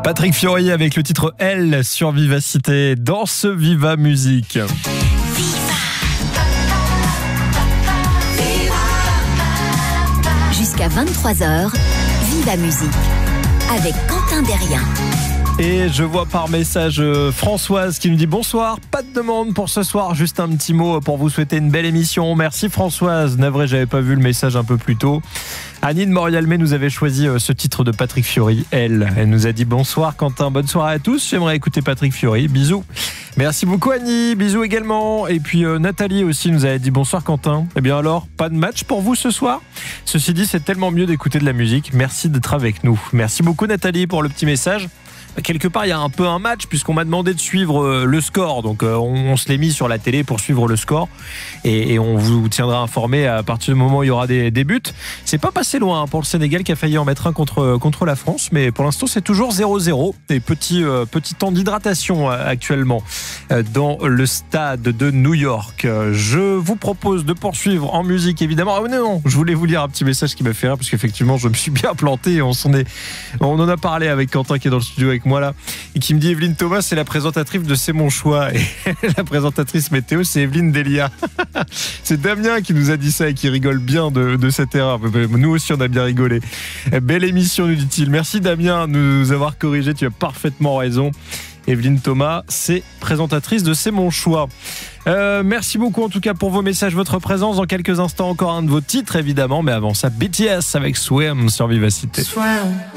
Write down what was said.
Patrick Fiori avec le titre Elle sur Vivacité dans ce Viva Musique. Jusqu'à 23h, Viva Musique avec Quentin Derrien. Et je vois par message Françoise qui me dit bonsoir, pas de demande pour ce soir, juste un petit mot pour vous souhaiter une belle émission. Merci Françoise, navré j'avais pas vu le message un peu plus tôt. Annie de Morialmé nous avait choisi ce titre de Patrick Fiori, Elle nous a dit bonsoir Quentin, bonne soirée à tous, j'aimerais écouter Patrick Fiori, bisous. Merci beaucoup Annie, bisous également. Et puis Nathalie aussi nous avait dit bonsoir Quentin. Eh bien alors, pas de match pour vous ce soir? Ceci dit, c'est tellement mieux d'écouter de la musique, merci d'être avec nous. Merci beaucoup Nathalie pour le petit message. Quelque part, il y a un peu un match puisqu'on m'a demandé de suivre le score. Donc, on se l'est mis sur la télé pour suivre le score et on vous tiendra informé à partir du moment où il y aura des buts. C'est pas passé loin pour le Sénégal qui a failli en mettre un contre la France, mais pour l'instant, c'est toujours 0-0. Et petit temps d'hydratation actuellement dans le stade de New York. Je vous propose de poursuivre en musique, évidemment. Ah non, je voulais vous lire un petit message qui m'a fait rire parce qu'effectivement, je me suis bien planté. On en a parlé avec Quentin qui est dans le studio avec moi là et qui me dit Evelyne Thomas c'est la présentatrice de C'est mon choix et la présentatrice météo c'est Evelyne Delia. C'est Damien qui nous a dit ça et qui rigole bien de cette erreur. Nous aussi on a bien rigolé. Belle émission nous dit-il. Merci Damien de nous avoir corrigé, tu as parfaitement raison. Evelyne Thomas c'est présentatrice de C'est mon choix. Merci beaucoup en tout cas pour vos messages, votre présence. Dans quelques instants encore un de vos titres évidemment, mais avant ça BTS avec Swim sur Vivacité.